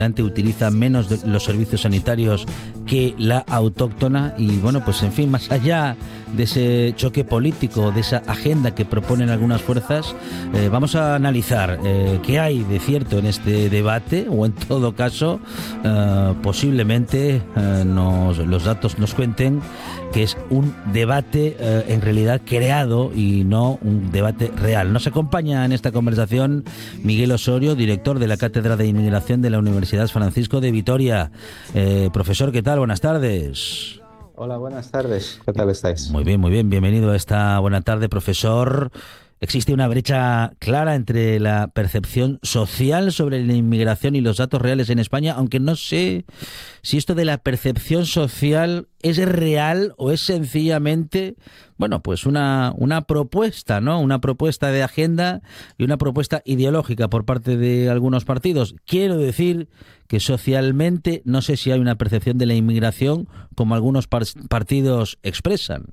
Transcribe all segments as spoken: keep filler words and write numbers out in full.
utiliza menos de los servicios sanitarios que la autóctona y bueno, pues en fin, más allá de ese choque político, de esa agenda que proponen algunas fuerzas, eh, vamos a analizar eh, qué hay de cierto en este debate o en todo caso eh, posiblemente eh, nos, los datos nos cuenten que es un debate eh, en realidad creado y no un debate real. Nos acompaña en esta conversación Miguel Osorio, director de la Cátedra de Inmigración de la Universidad Francisco de Vitoria. Eh, profesor, ¿qué tal? Buenas tardes. Hola, buenas tardes. ¿Qué tal estáis? Muy bien, muy bien. Bienvenido a esta buena tarde, profesor. Existe una brecha clara entre la percepción social sobre la inmigración y los datos reales en España, aunque no sé si esto de la percepción social es real o es sencillamente, bueno, pues una, una propuesta, ¿no? Una propuesta de agenda y una propuesta ideológica por parte de algunos partidos. Quiero decir que socialmente no sé si hay una percepción de la inmigración como algunos par- partidos expresan.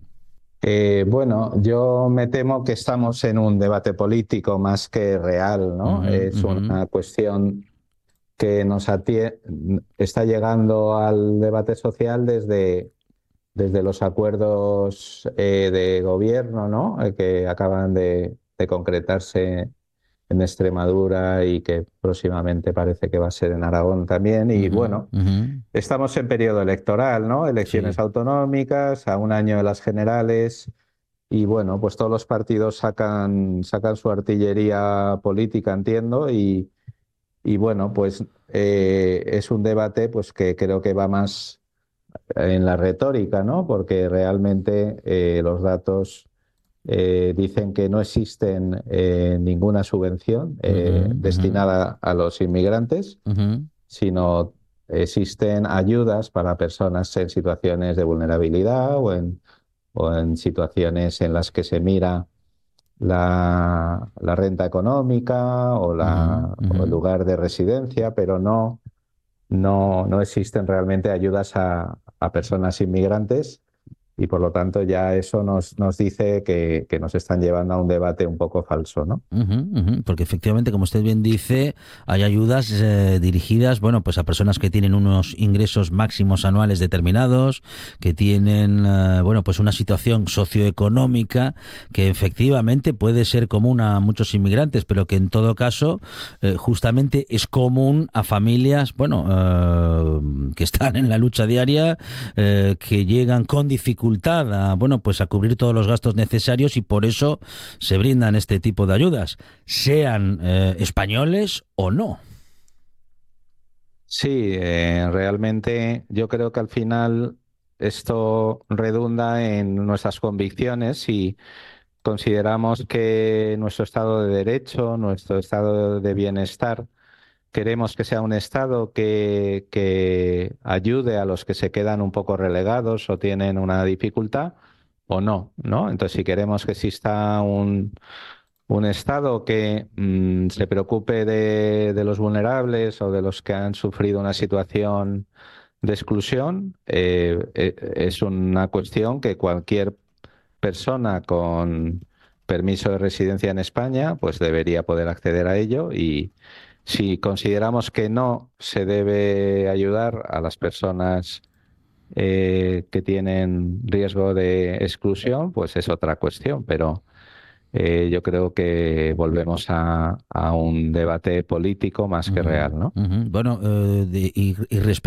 Eh, bueno, yo me temo que estamos en un debate político más que real, ¿no? Uh-huh, Es uh-huh. una cuestión que nos atie- está llegando al debate social desde, desde los acuerdos eh, de gobierno, ¿no? Eh, que acaban de, de concretarse en Extremadura y que próximamente parece que va a ser en Aragón también. Y Uh-huh, bueno, uh-huh. estamos en periodo electoral, ¿no? Elecciones Sí. autonómicas, a un año de las generales. Y bueno, pues todos los partidos sacan, sacan su artillería política, entiendo, y, y bueno, pues eh, es un debate pues que creo que va más en la retórica, ¿no? Porque realmente eh, los datos eh, dicen que no existen eh, ninguna subvención eh, Uh-huh, uh-huh, destinada a los inmigrantes, uh-huh, sino existen ayudas para personas en situaciones de vulnerabilidad o en, o en situaciones en las que se mira la, la renta económica o, uh-huh, la, o el uh-huh. lugar de residencia, pero no, no, no existen realmente ayudas a, a personas inmigrantes y por lo tanto ya eso nos, nos dice que, que nos están llevando a un debate un poco falso, ¿no? Ujú, ujú, porque efectivamente, como usted bien dice, hay ayudas eh, dirigidas, bueno, pues a personas que tienen unos ingresos máximos anuales determinados, que tienen, eh, bueno, pues una situación socioeconómica que efectivamente puede ser común a muchos inmigrantes, pero que en todo caso, eh, justamente es común a familias, bueno, eh, que están en la lucha diaria, eh, que llegan con dificultad a, bueno, pues a cubrir todos los gastos necesarios y por eso se brindan este tipo de ayudas, sean eh, españoles o no. Sí, eh, realmente yo creo que al final esto redunda en nuestras convicciones y consideramos que nuestro estado de derecho, nuestro estado de bienestar, queremos que sea un estado que, que ayude a los que se quedan un poco relegados o tienen una dificultad o no, ¿no? Entonces, si queremos que exista un, un estado que mm, se preocupe de, de los vulnerables o de los que han sufrido una situación de exclusión, eh, eh, es una cuestión que cualquier persona con permiso de residencia en España, pues debería poder acceder a ello y si consideramos que no se debe ayudar a las personas eh, que tienen riesgo de exclusión, pues es otra cuestión, pero eh, yo creo que volvemos a, a un debate político más que Ujú, real, ¿no? ujú. Bueno, eh, de- y, y